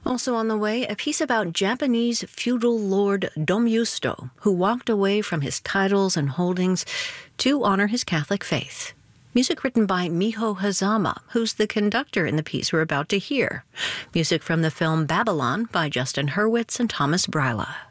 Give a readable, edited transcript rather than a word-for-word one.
Also on the way, a piece about Japanese feudal lord Domyusto, who walked away from his titles and holdings to honor his Catholic faith. Music written by Miho Hazama, who's the conductor in the piece we're about to hear. Music from the film Babylon by Justin Hurwitz and Thomas Bryla.